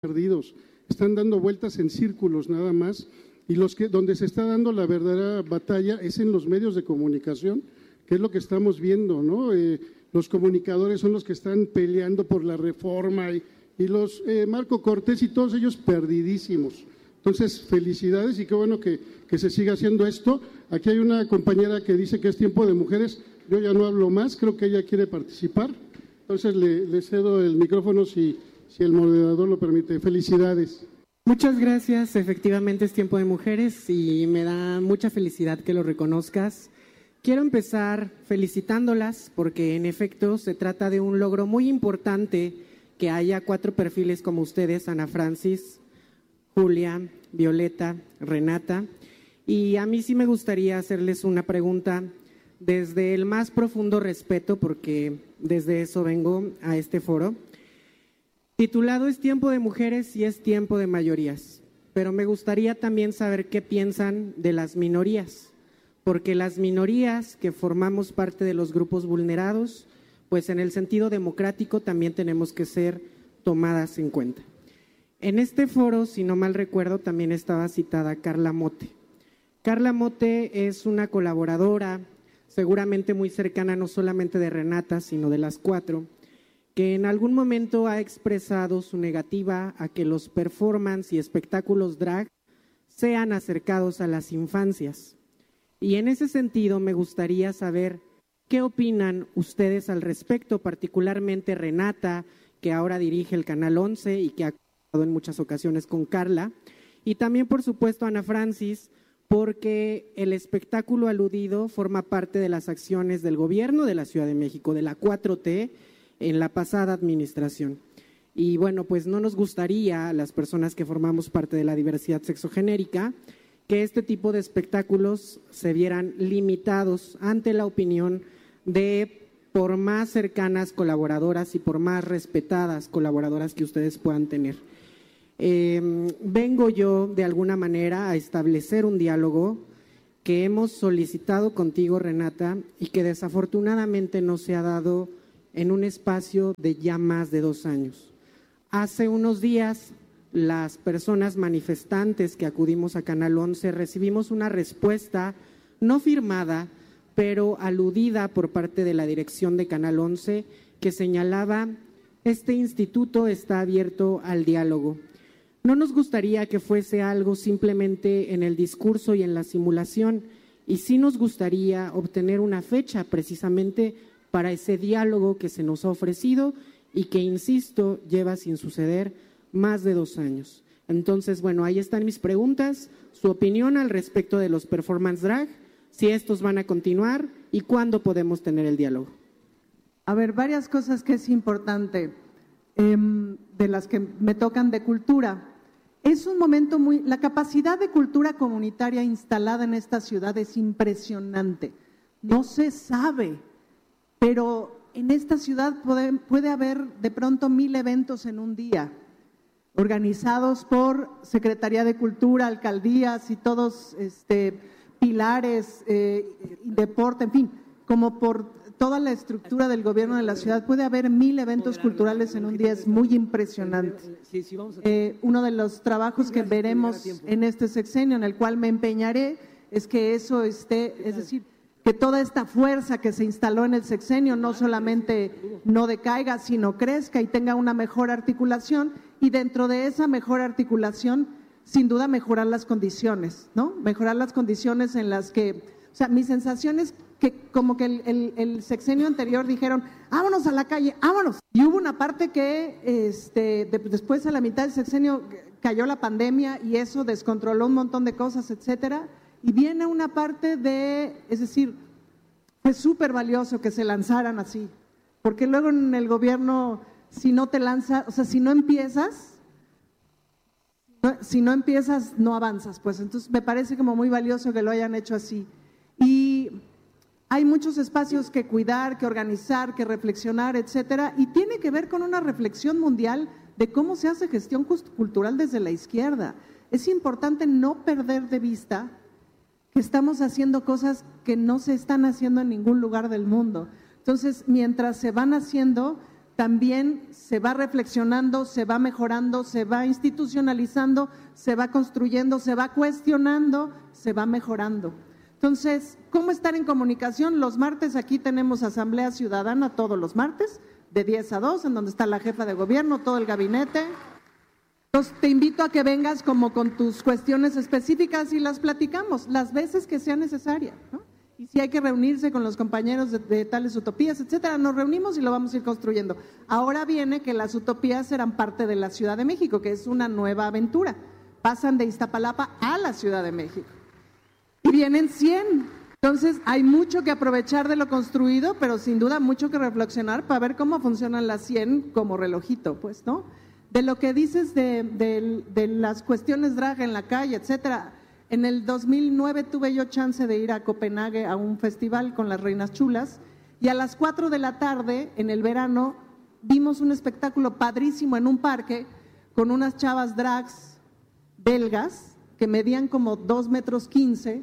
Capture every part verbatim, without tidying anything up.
perdidos, están dando vueltas en círculos nada más, y los que donde se está dando la verdadera batalla es en los medios de comunicación, que es lo que estamos viendo, ¿no? Eh, los comunicadores son los que están peleando por la reforma y, y los eh, Marco Cortés y todos ellos perdidísimos. Entonces, felicidades y qué bueno que, que se siga haciendo esto. Aquí hay una compañera que dice que es tiempo de mujeres, yo ya no hablo más, creo que ella quiere participar, entonces le, le cedo el micrófono si, si el moderador lo permite. Felicidades. Muchas gracias, efectivamente es tiempo de mujeres y me da mucha felicidad que lo reconozcas. Quiero empezar felicitándolas porque en efecto se trata de un logro muy importante que haya cuatro perfiles como ustedes, Ana Francis, Julia, Violeta, Renata, y a mí sí me gustaría hacerles una pregunta desde el más profundo respeto, porque desde eso vengo a este foro. Titulado es Tiempo de Mujeres y es Tiempo de Mayorías, pero me gustaría también saber qué piensan de las minorías, porque las minorías que formamos parte de los grupos vulnerados, pues en el sentido democrático también tenemos que ser tomadas en cuenta. En este foro, si no mal recuerdo, también estaba citada Carla Mote. Carla Mote es una colaboradora, seguramente muy cercana no solamente de Renata, sino de las cuatro, que en algún momento ha expresado su negativa a que los performance y espectáculos drag sean acercados a las infancias. Y en ese sentido me gustaría saber qué opinan ustedes al respecto, particularmente Renata, que ahora dirige el Canal once y que ha en muchas ocasiones con Carla, y también por supuesto Ana Francis, porque el espectáculo aludido forma parte de las acciones del gobierno de la Ciudad de México, de la cuatro T, en la pasada administración. Y bueno, pues no nos gustaría a las personas que formamos parte de la diversidad sexogenérica que este tipo de espectáculos se vieran limitados ante la opinión de por más cercanas colaboradoras y por más respetadas colaboradoras que ustedes puedan tener. Eh, vengo yo de alguna manera a establecer un diálogo que hemos solicitado contigo, Renata, y que desafortunadamente no se ha dado en un espacio de ya más de dos años. Hace unos días, las personas manifestantes que acudimos a Canal once recibimos una respuesta no firmada, pero aludida por parte de la dirección de Canal once, que señalaba: este instituto está abierto al diálogo. No nos gustaría que fuese algo simplemente en el discurso y en la simulación, y sí nos gustaría obtener una fecha precisamente para ese diálogo que se nos ha ofrecido y que, insisto, lleva sin suceder más de dos años. Entonces, bueno, ahí están mis preguntas, su opinión al respecto de los performance drag, si estos van a continuar y cuándo podemos tener el diálogo. A ver, varias cosas que es importante, eh, de las que me tocan de cultura. Es un momento muy… La capacidad de cultura comunitaria instalada en esta ciudad es impresionante. No se sabe, pero en esta ciudad puede, puede haber de pronto mil eventos en un día, organizados por Secretaría de Cultura, alcaldías y todos este, pilares, eh, deporte, en fin, como por toda la estructura del gobierno de la ciudad, puede haber mil eventos culturales en un día, es muy impresionante. Eh, uno de los trabajos que veremos en este sexenio, en el cual me empeñaré, es que eso esté, es decir, que toda esta fuerza que se instaló en el sexenio no solamente no decaiga, sino crezca y tenga una mejor articulación, y dentro de esa mejor articulación, sin duda mejorar las condiciones, ¿no? Mejorar las condiciones en las que… O sea, mi sensación es que como que el, el, el sexenio anterior dijeron, vámonos a la calle, vámonos. Y hubo una parte que este, de, después a la mitad del sexenio cayó la pandemia y eso descontroló un montón de cosas, etcétera. Y viene una parte de, es decir, fue súper valioso que se lanzaran así. Porque luego en el gobierno, si no te lanzas, o sea, si no empiezas… Si no empiezas, no avanzas, pues entonces me parece como muy valioso que lo hayan hecho así. Y hay muchos espacios que cuidar, que organizar, que reflexionar, etcétera, y tiene que ver con una reflexión mundial de cómo se hace gestión cultural desde la izquierda. Es importante no perder de vista que estamos haciendo cosas que no se están haciendo en ningún lugar del mundo. Entonces, mientras se van haciendo, también se va reflexionando, se va mejorando, se va institucionalizando, se va construyendo, se va cuestionando, se va mejorando. Entonces, ¿cómo estar en comunicación? Los martes aquí tenemos Asamblea Ciudadana todos los martes, de diez a dos, en donde está la jefa de gobierno, todo el gabinete. Entonces, te invito a que vengas como con tus cuestiones específicas y las platicamos las veces que sea necesaria, ¿no? Y si hay que reunirse con los compañeros de, de tales utopías, etcétera, nos reunimos y lo vamos a ir construyendo. Ahora viene que las utopías serán parte de la Ciudad de México, que es una nueva aventura. Pasan de Iztapalapa a la Ciudad de México. Y vienen cien. Entonces, hay mucho que aprovechar de lo construido, pero sin duda mucho que reflexionar para ver cómo funcionan las cien como relojito, pues, ¿no? De lo que dices de, de, de las cuestiones drag en la calle, etcétera. En el dos mil nueve tuve yo chance de ir a Copenhague a un festival con las Reinas Chulas y a las cuatro de la tarde, en el verano, vimos un espectáculo padrísimo en un parque con unas chavas drags belgas que medían como dos metros quince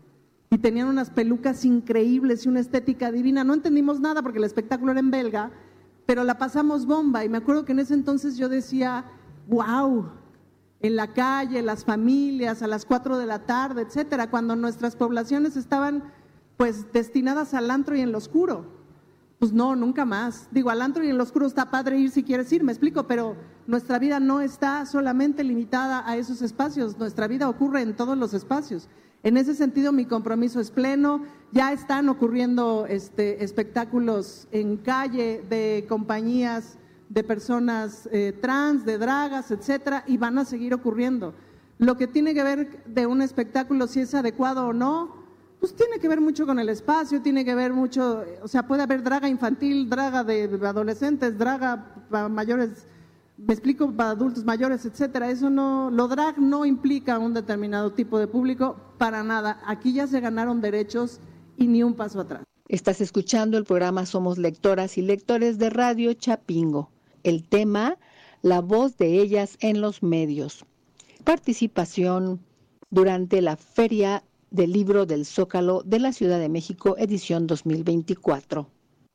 y tenían unas pelucas increíbles y una estética divina. No entendimos nada porque el espectáculo era en belga, pero la pasamos bomba y me acuerdo que en ese entonces yo decía, wow, en la calle, las familias, a las cuatro de la tarde, etcétera, cuando nuestras poblaciones estaban pues destinadas al antro y en lo oscuro. Pues no, nunca más. Digo, al antro y en lo oscuro está padre ir si quieres ir, me explico, pero nuestra vida no está solamente limitada a esos espacios, nuestra vida ocurre en todos los espacios. En ese sentido, mi compromiso es pleno. Ya están ocurriendo este, espectáculos en calle de compañías de personas eh, trans, de dragas, etcétera, y van a seguir ocurriendo. Lo que tiene que ver de un espectáculo, si es adecuado o no, pues tiene que ver mucho con el espacio, tiene que ver mucho, o sea, puede haber draga infantil, draga de adolescentes, draga para mayores, me explico, para adultos mayores, etcétera. Eso no, lo drag no implica un determinado tipo de público para nada. Aquí ya se ganaron derechos y ni un paso atrás. Estás escuchando el programa Somos Lectoras y Lectores de Radio Chapingo. El tema, la voz de ellas en los medios. Participación durante la Feria del Libro del Zócalo de la Ciudad de México, edición dos mil veinticuatro.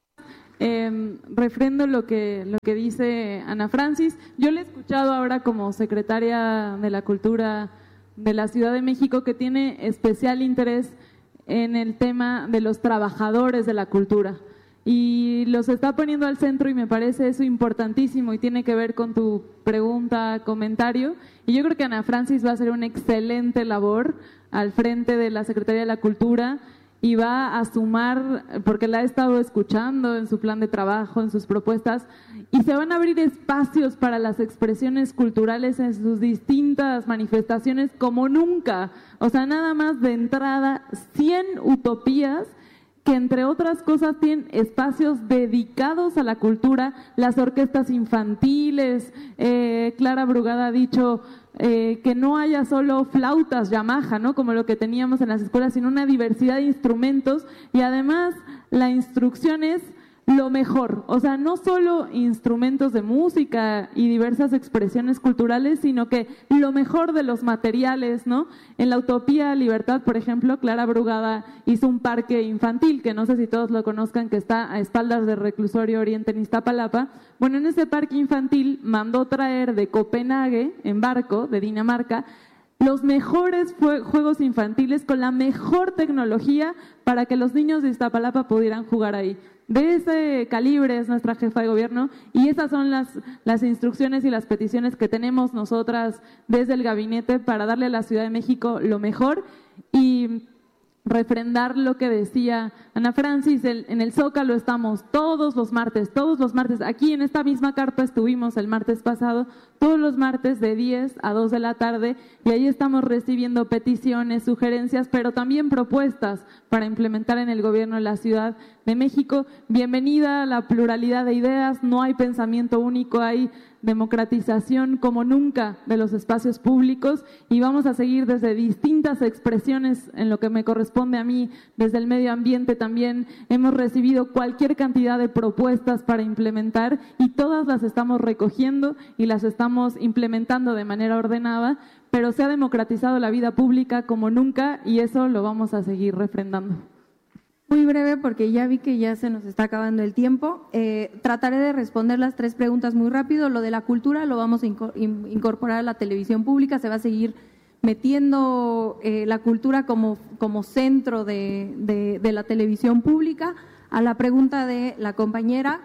Eh, refrendo lo que, lo que dice Ana Francis. Yo le he escuchado ahora como secretaria de la Cultura de la Ciudad de México que tiene especial interés en el tema de los trabajadores de la cultura. Y los está poniendo al centro y me parece eso importantísimo y tiene que ver con tu pregunta, comentario. Y yo creo que Ana Francis va a hacer una excelente labor al frente de la Secretaría de la Cultura y va a sumar, porque la he estado escuchando en su plan de trabajo, en sus propuestas, y se van a abrir espacios para las expresiones culturales en sus distintas manifestaciones como nunca. O sea, nada más de entrada, cien utopías que entre otras cosas tienen espacios dedicados a la cultura, las orquestas infantiles, eh, Clara Brugada ha dicho eh, que no haya solo flautas Yamaha, ¿no? Como lo que teníamos en las escuelas, sino una diversidad de instrumentos y además la instrucción es lo mejor, o sea, no solo instrumentos de música y diversas expresiones culturales, sino que lo mejor de los materiales, ¿no? En la Utopía Libertad, por ejemplo, Clara Brugada hizo un parque infantil, que no sé si todos lo conozcan, que está a espaldas del Reclusorio Oriente en Iztapalapa. Bueno, en ese parque infantil mandó traer de Copenhague, en barco, de Dinamarca, los mejores juegos infantiles con la mejor tecnología para que los niños de Iztapalapa pudieran jugar ahí. De ese calibre es nuestra jefa de gobierno y esas son las, las instrucciones y las peticiones que tenemos nosotras desde el gabinete para darle a la Ciudad de México lo mejor y refrendar lo que decía Ana Francis. El, en el Zócalo estamos todos los martes, todos los martes, aquí en esta misma carpa estuvimos el martes pasado, todos los martes de diez a dos de la tarde y ahí estamos recibiendo peticiones, sugerencias, pero también propuestas para implementar en el gobierno de la Ciudad de México. Bienvenida a la pluralidad de ideas, no hay pensamiento único, hay democratización como nunca de los espacios públicos y vamos a seguir desde distintas expresiones en lo que me corresponde a mí, desde el medio ambiente también hemos recibido cualquier cantidad de propuestas para implementar y todas las estamos recogiendo y las estamos implementando de manera ordenada, pero se ha democratizado la vida pública como nunca y eso lo vamos a seguir refrendando. Muy breve porque ya vi que ya se nos está acabando el tiempo. Eh, trataré de responder las tres preguntas muy rápido. Lo de la cultura lo vamos a incorporar a la televisión pública, se va a seguir metiendo eh, la cultura como, como centro de, de, de la televisión pública. A la pregunta de la compañera,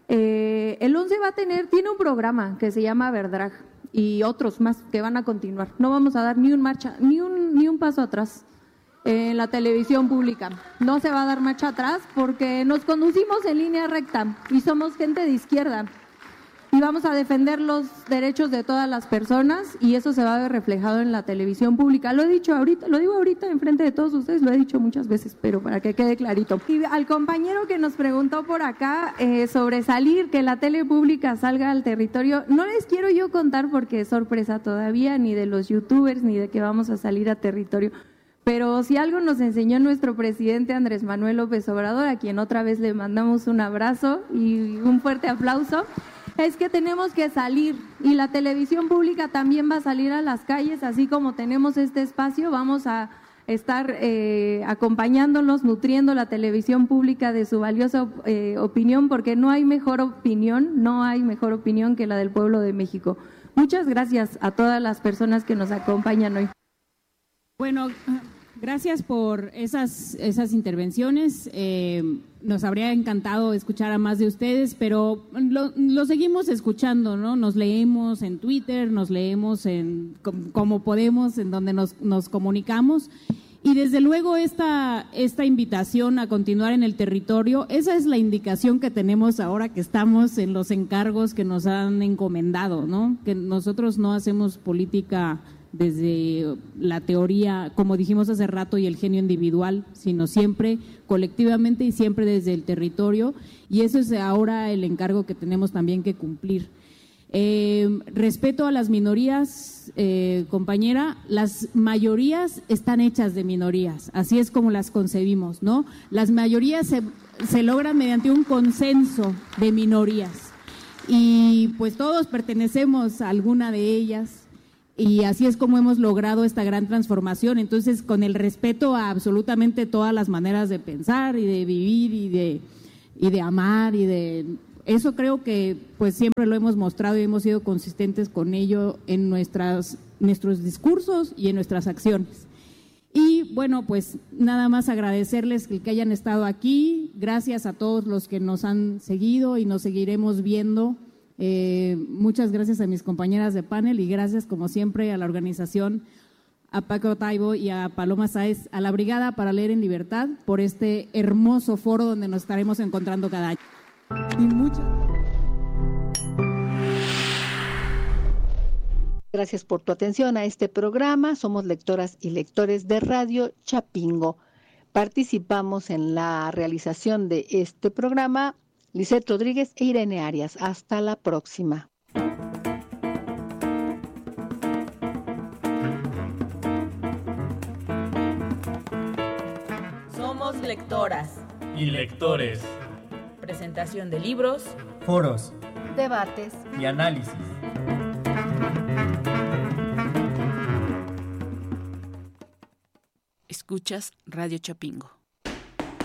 eh, el once va a tener, tiene un programa que se llama Verdrag y otros más que van a continuar. No vamos a dar ni un marcha, ni un, ni un paso atrás en la televisión pública. No se va a dar marcha atrás porque nos conducimos en línea recta y somos gente de izquierda y vamos a defender los derechos de todas las personas y eso se va a ver reflejado en la televisión pública. Lo he dicho ahorita, lo digo ahorita enfrente de todos ustedes, lo he dicho muchas veces, pero para que quede clarito. Y al compañero que nos preguntó por acá eh, sobre salir, que la tele pública salga al territorio, no les quiero yo contar porque es sorpresa todavía, ni de los youtubers, ni de que vamos a salir a territorio. Pero si algo nos enseñó nuestro presidente Andrés Manuel López Obrador, a quien otra vez le mandamos un abrazo y un fuerte aplauso, es que tenemos que salir y la televisión pública también va a salir a las calles, así como tenemos este espacio, vamos a estar eh, acompañándolos, nutriendo la televisión pública de su valiosa eh, opinión, porque no hay mejor opinión, no hay mejor opinión que la del pueblo de México. Muchas gracias a todas las personas que nos acompañan hoy. Bueno, gracias por esas, esas intervenciones. Eh, nos habría encantado escuchar a más de ustedes, pero lo, lo seguimos escuchando, ¿no? Nos leemos en Twitter, nos leemos en como podemos, en donde nos, nos comunicamos. Y desde luego esta, esta invitación a continuar en el territorio, esa es la indicación que tenemos ahora que estamos en los encargos que nos han encomendado, ¿no? Que nosotros no hacemos política desde la teoría, como dijimos hace rato, y el genio individual, sino siempre colectivamente y siempre desde el territorio, y eso es ahora el encargo que tenemos también que cumplir. Eh, respeto a las minorías, eh, compañera, las mayorías están hechas de minorías, así es como las concebimos, ¿no? Las mayorías se, se logran mediante un consenso de minorías, y pues todos pertenecemos a alguna de ellas, y así es como hemos logrado esta gran transformación. Entonces, con el respeto a absolutamente todas las maneras de pensar y de vivir y de, y de amar y de… Eso creo que pues siempre lo hemos mostrado y hemos sido consistentes con ello en nuestras, nuestros discursos y en nuestras acciones. Y bueno, pues nada más agradecerles el que hayan estado aquí. Gracias a todos los que nos han seguido y nos seguiremos viendo. Eh, muchas gracias a mis compañeras de panel y gracias como siempre a la organización, a Paco Taibo y a Paloma Sáez, a la Brigada para Leer en Libertad por este hermoso foro donde nos estaremos encontrando cada año. Y muchas gracias por tu atención a este programa. Somos lectoras y lectores de Radio Chapingo. Participamos en la realización de este programa Lisette Rodríguez e Irene Arias. Hasta la próxima. Somos lectoras y lectores. Presentación de libros, foros, debates y análisis. Escuchas Radio Chapingo.